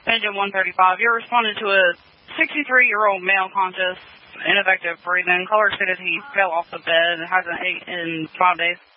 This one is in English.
Engine 135, you're responding to a 63-year-old male conscious, ineffective breathing, color stated he fell off the bed and hasn't ate in 5 days.